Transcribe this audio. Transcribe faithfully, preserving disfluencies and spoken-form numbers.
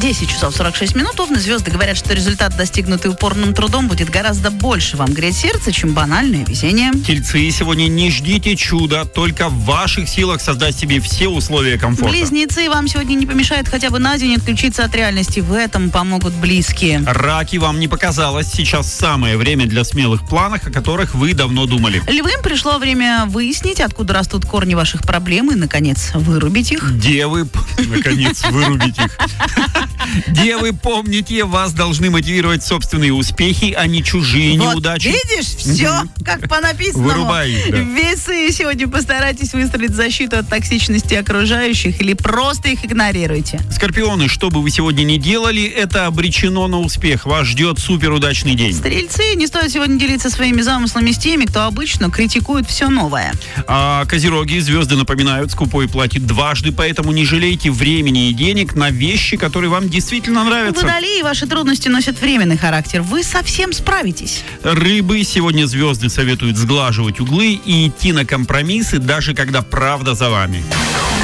десять часов сорок шесть минут. Овны, звезды говорят, что результат, достигнутый упорным трудом, будет гораздо больше вам греть сердце, чем банальное везение. Тельцы, сегодня не ждите чуда, только в ваших силах создать себе все условия комфорта. Близнецы, вам сегодня не помешает хотя бы на день отключиться от реальности. В этом помогут близкие. Раки, вам не показалось, сейчас самое время для смелых планов, о которых вы давно думали. Львам пришло время выяснить, откуда растут корни ваших проблем и, наконец, вырубить их. Девы, наконец, вырубить их. Девы, помните, вас должны мотивировать собственные успехи, а не чужие вот неудачи. Видишь, все как по написанному. Вырубай их, да. Весы, сегодня постарайтесь выстроить защиту от токсичности окружающих или просто их игнорируйте. Скорпионы, что бы вы сегодня ни делали, это обречено на успех. Вас ждет суперудачный день. Стрельцы, не стоит сегодня делиться своими замыслами с теми, кто обычно критикует все новое. А козероги, звезды напоминают, скупой платит дважды, поэтому не жалейте времени и денег на вещи, которые вам действительно нравятся. Водолеи, ваши трудности носят временный характер. Вы совсем справитесь. Рыбы, сегодня звезды советуют сглаживать углы и идти на компромиссы, даже когда правда за вами.